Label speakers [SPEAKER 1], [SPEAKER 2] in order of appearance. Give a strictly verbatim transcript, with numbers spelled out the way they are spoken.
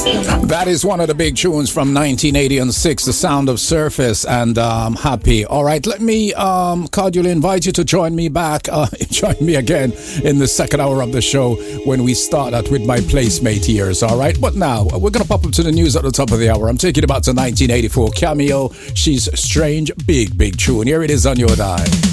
[SPEAKER 1] That is one of the big tunes from nineteen eighty and six, The Sound of Surface, and um, Happy. All right, let me um, cordially invite you to join me back, uh, join me again in the second hour of the show when we start that with my placemate years, all right? But now, we're going to pop up to the news at the top of the hour. I'm taking it back to nineteen eighty-four, Cameo, She's Strange, big, big tune. Here it is on your dial.